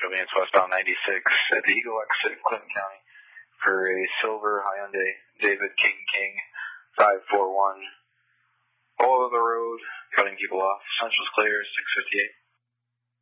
Advance westbound 96 at the Eagle exit, Clinton County, for a silver Hyundai David King 541. All of the road, cutting people off. Central's clear, 658.